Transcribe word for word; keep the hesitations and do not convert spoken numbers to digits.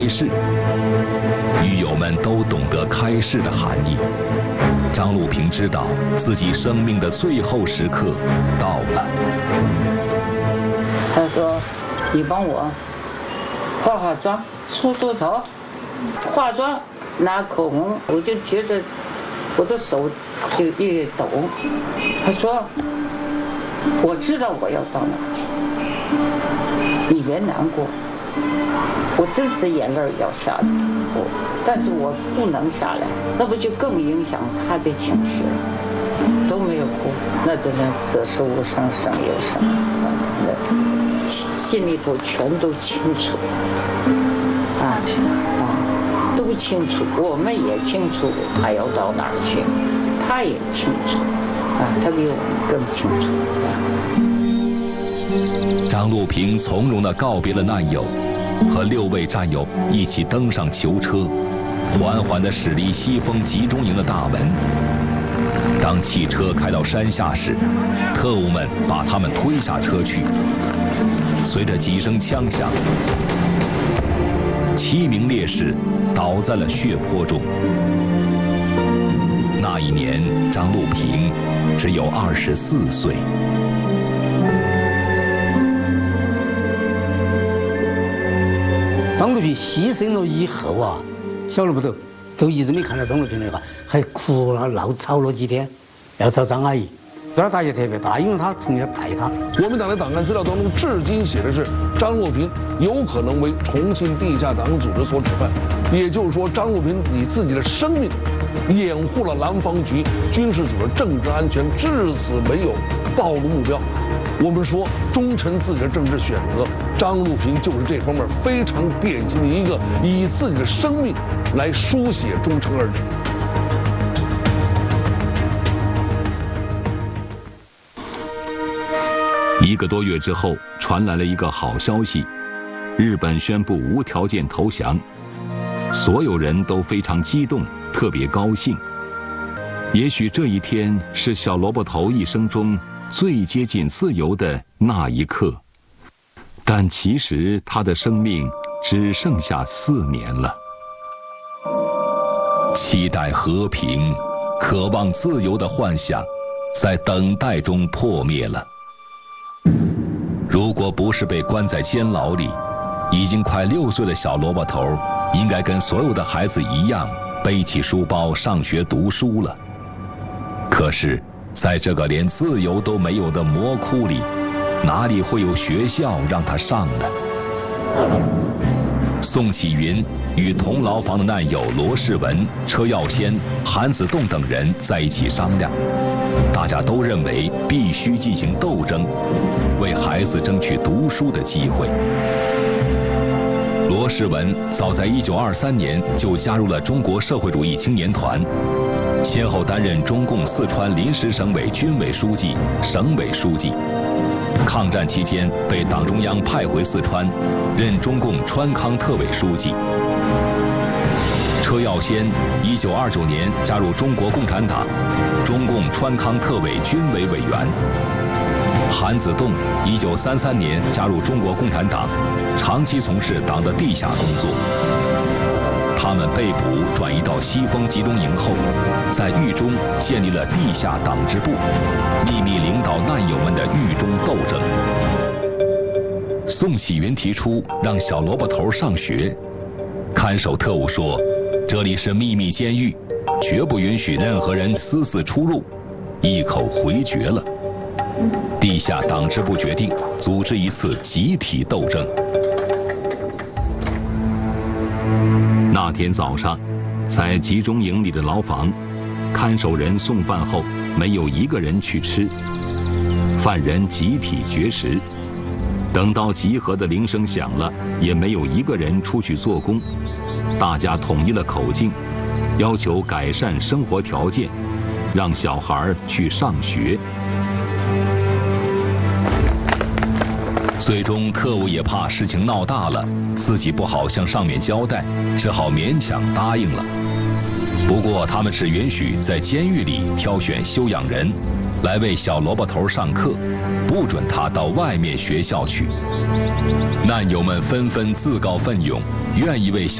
示，狱友们都懂得开示的含义。张路平知道自己生命的最后时刻到了。 他说：“你帮我化化妆，梳梳头，化妆，拿口红。”我就觉得我的手就一抖。他说：“我知道我要到哪去，你别难过。”我真是眼泪要下来，我但是我不能下来，那不就更影响他的情绪了？都没有哭，那真的此时无声胜有声，那心里头全都清楚，啊啊，都清楚，我们也清楚他要到哪儿去，他也清楚，啊，他比我们更清楚。张路平从容地告别了难友。和六位战友一起登上囚车，缓缓地驶离西风集中营的大门。当汽车开到山下时，特务们把他们推下车去。随着几声枪响，七名烈士倒在了血泊中。那一年，张路平只有二十四岁。 张路平牺牲了以后啊，小萝卜头都一直没看到张路平的话，还哭了闹吵了几天，要找张阿姨。这儿打击特别大，因为他从小派他。 国民党的档案资料当中，至今写的是张路平有可能为重庆地下党组织所指犯，也就是说，张路平以自己的生命掩护了南方局军事组的政治安全，至死没有暴露目标。我们说忠诚自己的政治选择，张路平就是这方面非常典型的一个以自己的生命来书写忠诚二字。 一个多月之后，传来了一个好消息：日本宣布无条件投降。所有人都非常激动，特别高兴。也许这一天是小萝卜头一生中最接近自由的那一刻，但其实他的生命只剩下四年了。期待和平、渴望自由的幻想，在等待中破灭了。如果不是被关在监牢里，已经快六岁的小萝卜头，应该跟所有的孩子一样，背起书包上学读书了。可是，在这个连自由都没有的魔窟里，哪里会有学校让他上呢？宋启云与同牢房的难友罗世文、车耀先、韩子栋等人在一起商量，大家都认为必须进行斗争，为孩子争取读书的机会。罗世文早在一九二三年就加入了中国社会主义青年团，先后担任中共四川临时省委军委书记、省委书记。抗战期间被党中央派回四川，任中共川康特委书记。车耀先一九二九年加入中国共产党，中共川康特委军委委员。韩子栋一九三三年加入中国共产党，长期从事党的地下工作。他们被捕转移到西风集中营后，在狱中建立了地下党支部，秘密领导难友们的狱中斗争。宋启云提出让小萝卜头上学，看守特务说这里是秘密监狱，绝不允许任何人私自出入，一口回绝了。地下党支部决定组织一次集体斗争。那天早上，在集中营里的牢房，看守人送饭后，没有一个人去吃，犯人集体绝食。等到集合的铃声响了，也没有一个人出去做工。大家统一了口径，要求改善生活条件，让小孩去上学。最终，特务也怕事情闹大了，自己不好向上面交代，只好勉强答应了。不过，他们只允许在监狱里挑选休养人， 来为小萝卜头上课，不准他到外面学校去。难友们纷纷自告奋勇，愿意为小